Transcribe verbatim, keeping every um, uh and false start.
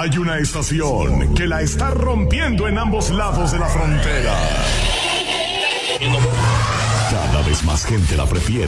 Hay una estación que la está rompiendo en ambos lados de la frontera. Cada vez más gente la prefiere.